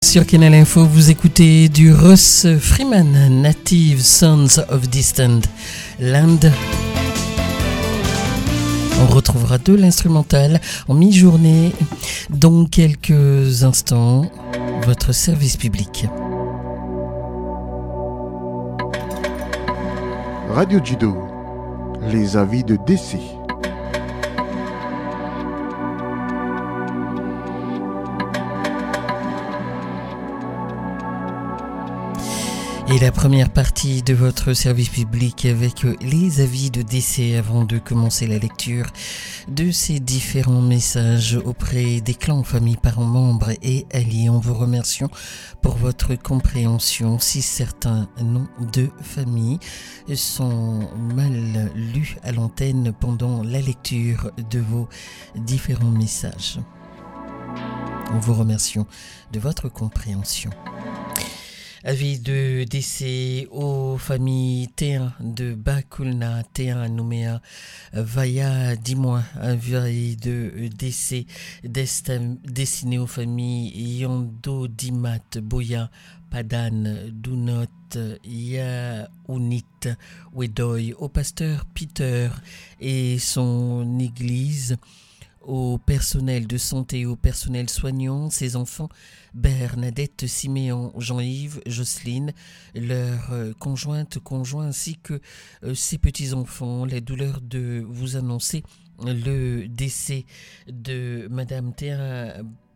Sur Canal Info, vous écoutez du Russ Freeman, Native Sons of Distant Land. On retrouvera de l'instrumental en mi-journée. Dans quelques instants, votre service public. Radio Judo, les avis de décès. Et la première partie de votre service public avec les avis de décès avant de commencer la lecture de ces différents messages auprès des clans, familles, parents, membres et alliés. En vous remerciant pour votre compréhension si certains noms de famille sont mal lus à l'antenne pendant la lecture de vos différents messages. En vous remerciant de votre compréhension. Avis de décès aux familles T1 de Bakulna, T1 à Nouméa, Vaya, dis-moi, avis de décès destiné aux familles Yondo, Dimat, Boya, Padan, Dunot, Yaounit, Wedoy, au pasteur Peter et son église, au personnel de santé, au personnel soignant, ses enfants, Bernadette, Siméon, Jean-Yves, Jocelyne, leurs conjoints ainsi que ses petits-enfants. La douleur de vous annoncer le décès de Madame Théa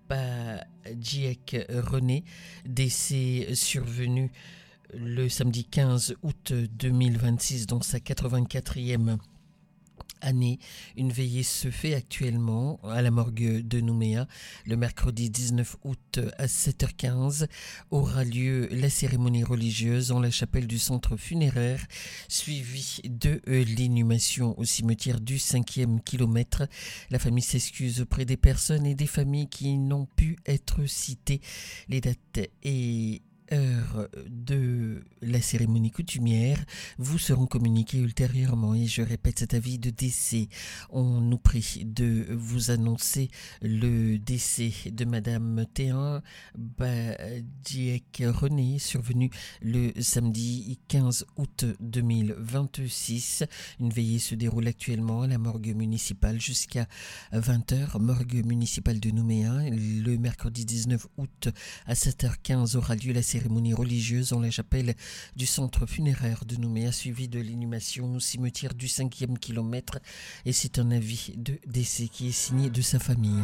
Badjiek René, décès survenu le samedi 15 août 2026 dans sa 84e année. Une veillée se fait actuellement à la morgue de Nouméa. Le mercredi 19 août à 7h15 aura lieu la cérémonie religieuse en la chapelle du centre funéraire, suivie de l'inhumation au cimetière du 5e kilomètre. La famille s'excuse auprès des personnes et des familles qui n'ont pu être citées. Les dates et heures de la cérémonie coutumière vous seront communiquées ultérieurement. Et je répète cet avis de décès. On nous prie de vous annoncer le décès de Madame Théa Badjiek René, survenu le samedi 15 août 2026. Une veillée se déroule actuellement à la morgue municipale jusqu'à 20h. Morgue municipale de Nouméa. Le mercredi 19 août à 7h15 aura lieu la cérémonie religieuse en la chapelle du centre funéraire de Nouméa, suivi de l'inhumation au cimetière du 5e kilomètre. Et c'est un avis de décès qui est signé de sa famille.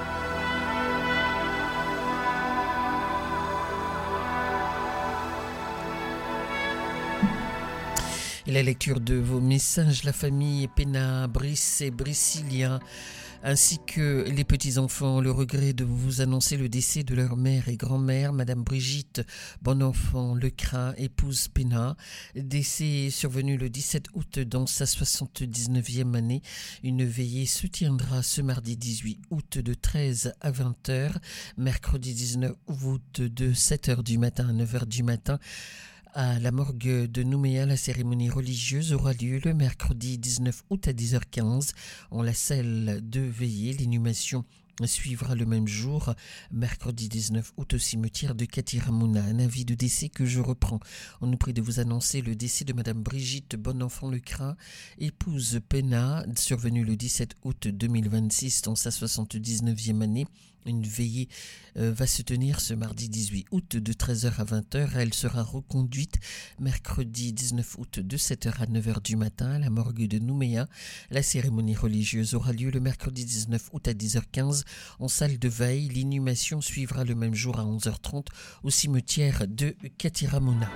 Et la lecture de vos messages, la famille Pena, Brice et Bricilia, ainsi que les petits-enfants, le regret de vous annoncer le décès de leur mère et grand-mère, Madame Brigitte Bonenfant Lecrin, épouse Pena, décès survenu le 17 août dans sa 79e année. Une veillée se tiendra ce mardi 18 août de 13 à 20h, mercredi 19 août de 7h du matin à 9h du matin. À la morgue de Nouméa, la cérémonie religieuse aura lieu le mercredi 19 août à 10h15 en la salle de veillée. L'inhumation suivra le même jour, mercredi 19 août au cimetière de Katiramuna. Un avis de décès que je reprends. On nous prie de vous annoncer le décès de Madame Brigitte Bonenfant Lecrin, épouse Pena, survenue le 17 août 2026 dans sa 79e année. Une veillée va se tenir ce mardi 18 août de 13h à 20h. Elle sera reconduite mercredi 19 août de 7h à 9h du matin à la morgue de Nouméa. La cérémonie religieuse aura lieu le mercredi 19 août à 10h15 en salle de veille. L'inhumation suivra le même jour à 11h30 au cimetière de Katiramuna.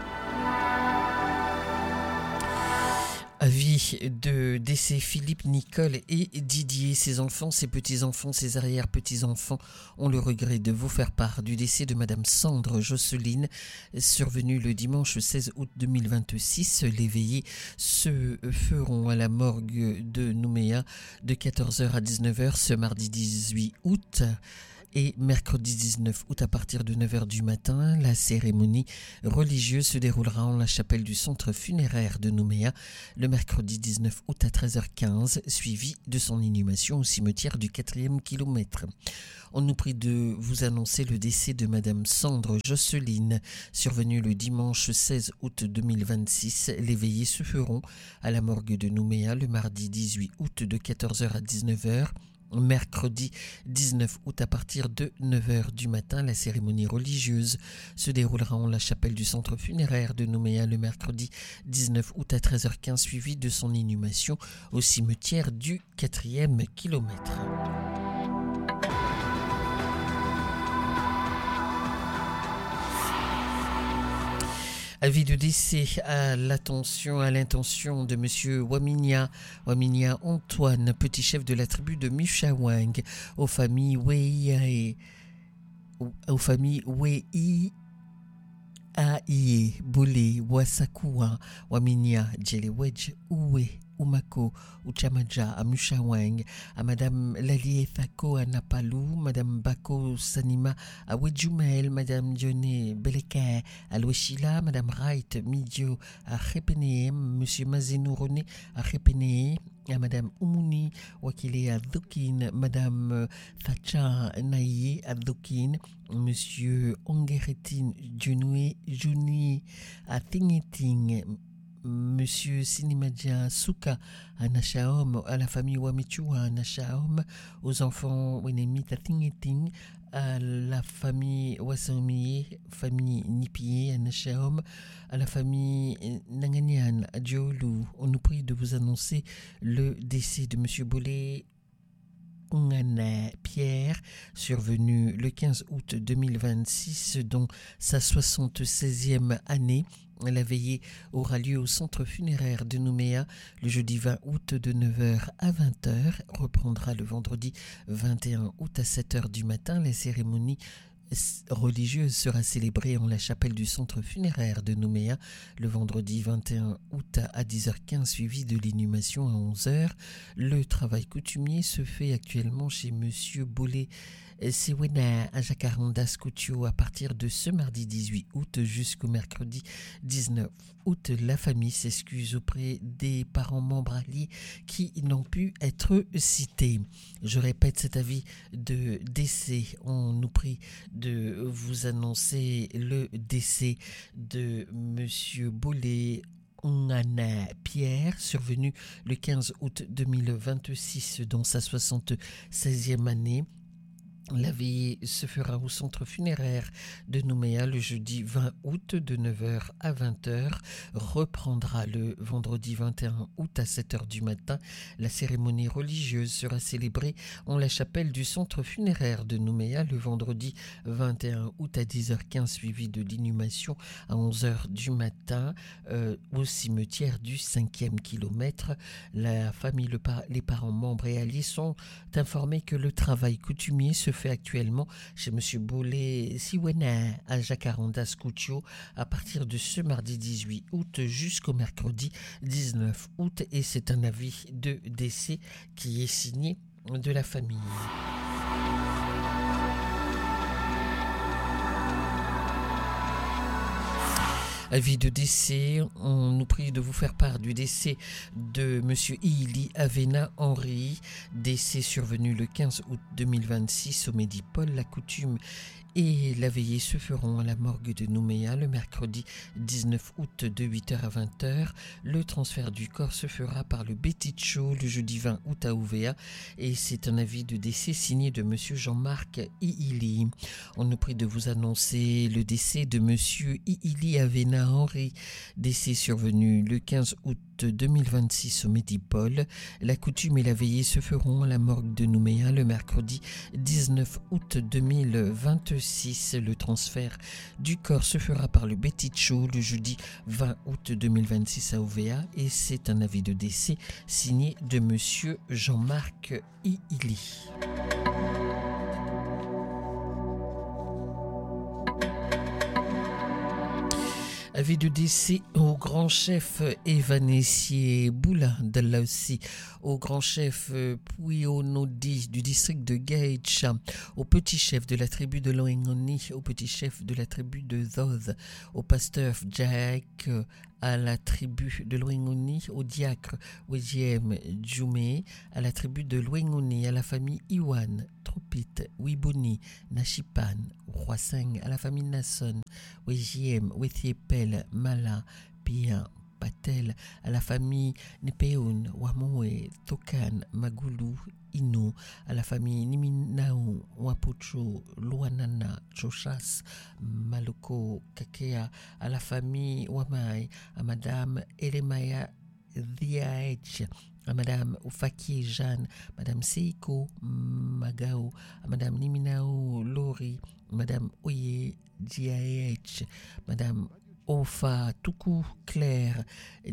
Avis de décès Philippe, Nicole et Didier. Ses enfants, ses petits-enfants, ses arrière-petits-enfants ont le regret de vous faire part du décès de Madame Sandre Jocelyne, survenue le dimanche 16 août 2026. Les veillées se feront à la morgue de Nouméa de 14h à 19h ce mardi 18 août. Et mercredi 19 août à partir de 9h du matin, la cérémonie religieuse se déroulera en la chapelle du centre funéraire de Nouméa le mercredi 19 août à 13h15, suivi de son inhumation au cimetière du 4e kilomètre. On nous prie de vous annoncer le décès de Madame Sandre Jocelyne, survenue le dimanche 16 août 2026. Les veillées se feront à la morgue de Nouméa le mardi 18 août de 14h à 19h. Mercredi 19 août à partir de 9h du matin, la cérémonie religieuse se déroulera en la chapelle du centre funéraire de Nouméa le mercredi 19 août à 13h15, suivi de son inhumation au cimetière du 4e kilomètre. Avis de décès à l'intention de Monsieur Waminia Antoine, petit chef de la tribu de Mishawang, aux familles Wei Aie, Bole, Wasakua, Waminia, Djelewej, Uwe, Umako, Uchamaja, à Mishawang, à Madame Lalie Thako à Napalou, Madame Bako Sanima à Wedjumel, Madame Dioné Beleka à Louechila, Madame Wright Midio à Khepene, Monsieur Mazenou René à Khepene, à Madame Oumouni Wakile à Dokin, Madame Thatcha Naye à Dokin, Monsieur Ongeretin Juni à Tingeting, Monsieur Sinimadja Souka à Nashaom, à la famille Wamichua à Nashaom, aux enfants Wenemit à Tingeting, à la famille Wasaomi, famille Nipié à Nashaom, à la famille Nanganian à Djolu. On nous prie de vous annoncer le décès de Monsieur Bolé Ongana Pierre, survenu le 15 août 2026, dont sa 76e année. La veillée aura lieu au centre funéraire de Nouméa le jeudi 20 août de 9h à 20h, reprendra le vendredi 21 août à 7h du matin. La cérémonie religieuse sera célébrée en la chapelle du centre funéraire de Nouméa le vendredi 21 août à 10h15, suivi de l'inhumation à 11h. Le travail coutumier se fait actuellement chez Monsieur Bolé Sewena à Jacaranda Scoutio à partir de ce mardi 18 août jusqu'au mercredi 19 août. La famille s'excuse auprès des parents membres alliés qui n'ont pu être cités. Je répète cet avis de décès. On nous prie de vous annoncer le décès de Monsieur Bolé Ongana Pierre, survenu le 15 août 2026 dans sa 76e année. La veillée se fera au centre funéraire de Nouméa le jeudi 20 août de 9h à 20h, reprendra le vendredi 21 août à 7h du matin. La cérémonie religieuse sera célébrée en la chapelle du centre funéraire de Nouméa le vendredi 21 août à 10h15, suivi de l'inhumation à 11h du matin au cimetière du 5e kilomètre. La famille, les parents membres et alliés sont informés que le travail coutumier se fait actuellement chez Monsieur Bolé Siwena à Jacaranda Scoutio à partir de ce mardi 18 août jusqu'au mercredi 19 août, et c'est un avis de décès qui est signé de la famille. Avis de décès, on nous prie de vous faire part du décès de Monsieur Ili Avena Henry, décès survenu le 15 août 2026 au Médipôle. La coutume et la veillée se feront à la morgue de Nouméa le mercredi 19 août de 8h à 20h. Le transfert du corps se fera par le Betitcho le jeudi 20 août à Ouvéa, et c'est un avis de décès signé de Monsieur Jean-Marc Iili. On nous prie de vous annoncer le décès de Monsieur Iili Avena Henry, décès survenu le 15 août 2026 au Médipôle. La coutume et la veillée se feront à la morgue de Nouméa le mercredi 19 août 2026. Le transfert du corps se fera par le Betitcho le jeudi 20 août 2026 à Ouvéa, et c'est un avis de décès signé de Monsieur Jean-Marc Iili. Avis de décès au grand chef Evanessier Boula Dallassi, au grand chef Puionodi du district de Gaïcha, au petit chef de la tribu de Loengoni, au petit chef de la tribu de Zoz, au pasteur Jack à la tribu de Loengoni, au diacre Wejiem Djoumé, à la tribu de Loengoni, à la famille Iwan, Tropit, Wiboni, Nashipan, Roisseng, à la famille Nasson, Wejiem, Wethiepel, Mala, Pia, Patel, à la famille Nepeun, Wamoe, Tokan, Magulu, Inu, à la famille Niminau, Wapocho, Luanana, Chochas, Maloko, Kakea, à la famille Wamai, à Madame Elemaya Diaech, à Madame Oufaki Jeanne, Madame Seiko Magao, à Madame Niminao Lori, Madame Oye Diaech, Madame Ofa Tuku Claire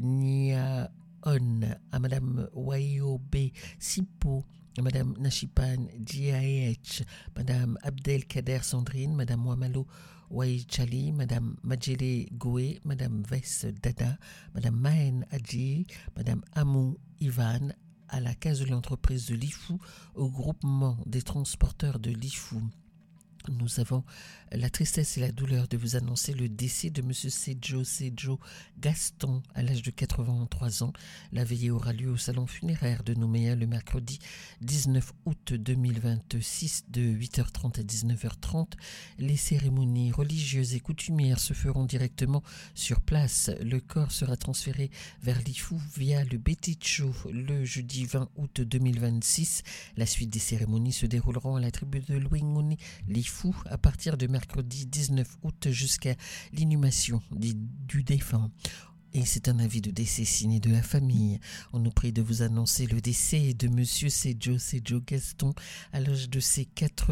Nia On, à Madame Wayobe Sipo, à Madame Nashipan Diaech, Madame Abdelkader Sandrine, Madame Wamalo Waichali, Madame Majele Goé, Madame Vess Dada, Madame Mahen Adji, Madame Amou Ivan, à la case de l'entreprise de l'IFU, au groupement des transporteurs de l'IFU. Nous avons la tristesse et la douleur de vous annoncer le décès de M. Sejo Gaston à l'âge de 83 ans. La veillée aura lieu au salon funéraire de Nouméa le mercredi 19 août 2026 de 8h30 à 19h30. Les cérémonies religieuses et coutumières se feront directement sur place. Le corps sera transféré vers l'IFU via le Beticho le jeudi 20 août 2026. La suite des cérémonies se dérouleront à la tribu de Loingoni, l'IFU, à partir de mercredi 19 août jusqu'à l'inhumation du défunt. Et c'est un avis de décès signé de la famille. On nous prie de vous annoncer le décès de Monsieur Sejo Gaston à l'âge de ses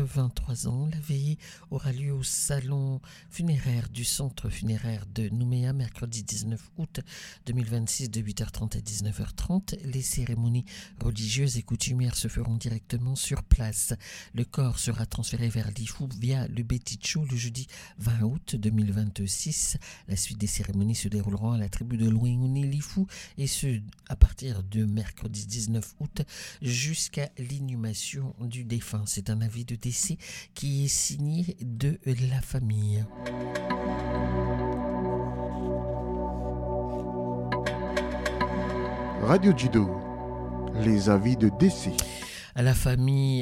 83 ans. La veillée aura lieu au salon funéraire du centre funéraire de Nouméa mercredi 19 août 2026 de 8h30 à 19h30. Les cérémonies religieuses et coutumières se feront directement sur place. Le corps sera transféré vers l'IFU via le Beticho le jeudi 20 août 2026. La suite des cérémonies se dérouleront à la tribu de Loingoni l'IFU et ce à partir de mercredi 19 août jusqu'à l'inhumation du défunt. C'est un avis de décès qui est signé de la famille. Radio Judo, les avis de décès. À la famille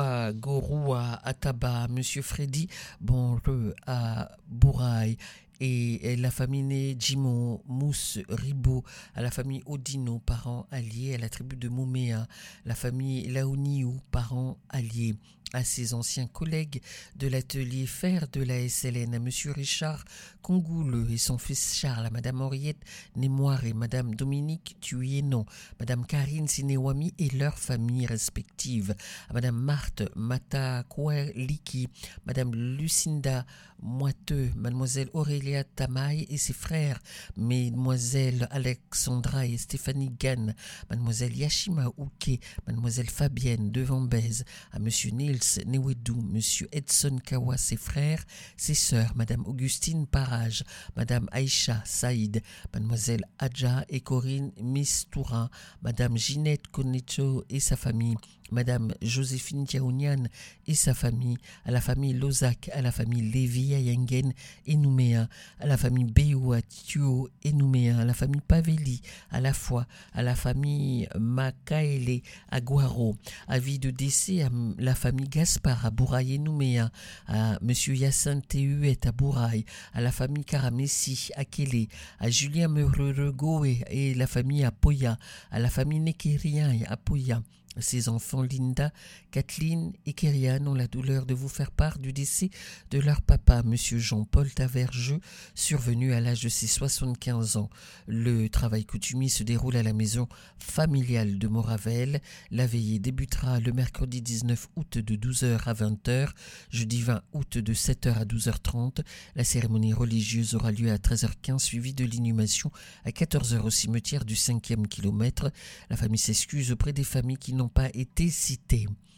Wagorua Ataba, Monsieur Freddy Bonreux à Bouraï, et la famille Jimo Mousse Ribo, à la famille Odino, parents alliés, à la tribu de Mouméa, la famille Laoniou, parents alliés, à ses anciens collègues de l'atelier fer de la SLN, à Monsieur Richard Congoule et son fils Charles, à Madame Henriette Némoire et Madame Dominique Tuyénon, Madame Karine Sinewami et leurs familles respectives, à Madame Marthe Matakoualiki, Madame Lucinda Moiteux, Mademoiselle Aurélia Tamaï et ses frères, Mesdemoiselles Alexandra et Stéphanie Gann, Mademoiselle Yashima Ouké, Mademoiselle Fabienne Devambez, à Monsieur Niels Newedou, Monsieur Edson Kawa, ses frères, ses sœurs, Madame Augustine Parage, Madame Aïcha Saïd, Mademoiselle Adja et Corinne Mistoura, Madame Ginette Konecho et sa famille, Madame Joséphine Diaounian et sa famille, à la famille Lozac, à la famille Lévy à Yengen et Nouméa, à la famille Béou à Tuo et Nouméa, à la famille Paveli à la fois, à la famille Makaele à Guaro, avis de décès à la famille Gaspard à Bouraï et Nouméa, à Monsieur Yacinthe Théuet à Bouraï, à la famille Karamessi à Kélé, à Julien Meuregoé et la famille à Poya, à la famille Nekérien à Poya. Ses enfants Linda, Kathleen et Kériane ont la douleur de vous faire part du décès de leur papa, Monsieur Jean-Paul Tavergeux, survenu à l'âge de ses 75 ans. Le travail coutumier se déroule à la maison familiale de Moravel. La veillée débutera le mercredi 19 août de 12h à 20h, jeudi 20 août de 7h à 12h30. La cérémonie religieuse aura lieu à 13h15, suivie de l'inhumation à 14h au cimetière du 5e kilomètre. La famille s'excuse auprès des familles qui n'ont pas été citées.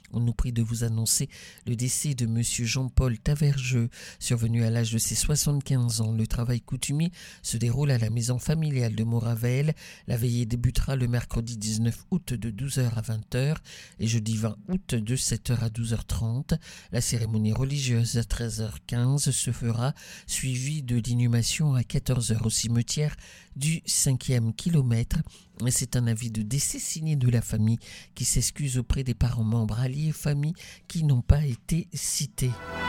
On nous prie de vous annoncer le décès de Monsieur Jean-Paul Tavergeux, survenu à l'âge de ses 75 ans. Le travail coutumier se déroule à la maison familiale de Moravel. La veillée débutera le mercredi 19 août de 12h à 20h et jeudi 20 août de 7h à 12h30. La cérémonie religieuse à 13h15 se fera, suivie de l'inhumation à 14h au cimetière du 5e kilomètre. C'est un avis de décès signé de la famille qui s'excuse auprès des parents membres, alliés et familles qui n'ont pas été cités.